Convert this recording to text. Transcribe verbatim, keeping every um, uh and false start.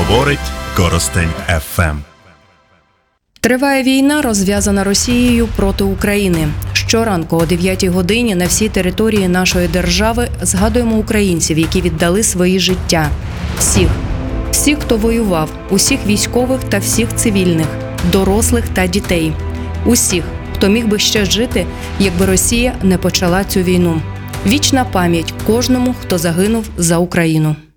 Говорить Коростень еф ем. Триває війна, розв'язана Росією проти України. Щоранку о дев'ятій годині на всій території нашої держави згадуємо українців, які віддали свої життя. Всіх. Всіх, хто воював, усіх військових та всіх цивільних, дорослих та дітей. Усіх, хто міг би ще жити, якби Росія не почала цю війну. Вічна пам'ять кожному, хто загинув за Україну.